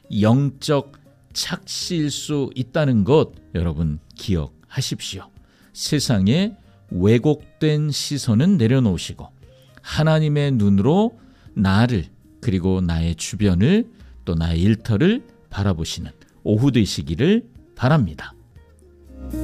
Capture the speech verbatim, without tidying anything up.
영적 착시일 수 있다는 것 여러분 기억하십시오. 세상에 왜곡된 시선은 내려놓으시고 하나님의 눈으로 나를 그리고 나의 주변을 또 나의 일터를 바라보시는 오후 되시기를 바랍니다.